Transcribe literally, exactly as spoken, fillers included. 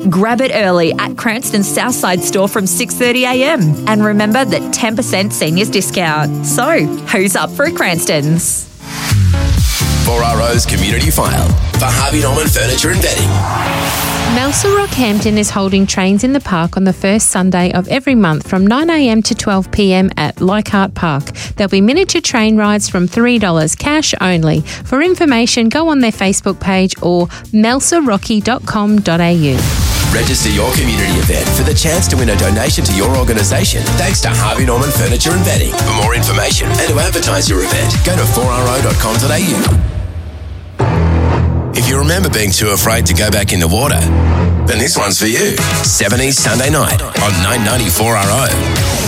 Grab it early at Cranston's Southside store from six thirty a m. And remember that ten percent seniors discount. So, who's up for a Cranston's? four R O's Community File for Harvey Norman Furniture and Bedding. Melsa Rockhampton is holding Trains in the Park on the first Sunday of every month from nine a m to twelve p m at Leichhardt Park. There'll be miniature train rides from three dollars, cash only. For information, go on their Facebook page or melsa rocky dot com dot a u. Register your community event for the chance to win a donation to your organisation thanks to Harvey Norman Furniture and Bedding. For more information and to advertise your event, go to four r o dot com dot a u. If you remember being too afraid to go back in the water, then this one's for you. seventies Sunday night on nine ninety-four R O.